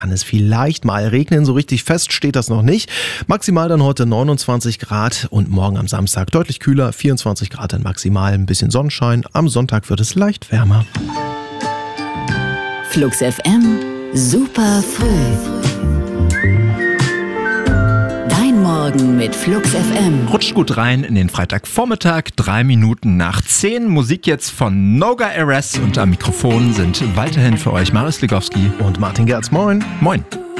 kann es vielleicht mal regnen. So richtig fest steht das noch nicht. Maximal dann heute 29 Grad und morgen am Samstag deutlich kühler, 24 Grad dann maximal, ein bisschen Sonnenschein. Am Sonntag wird es leicht wärmer. Flux FM, super früh. Dein Morgen mit Flux FM. Rutscht gut rein in den Freitagvormittag, 3 Minuten nach 10. Musik jetzt von Noga Erez und am Mikrofon sind weiterhin für euch Marius Ligowski Und Martin Gerz, moin. Moin.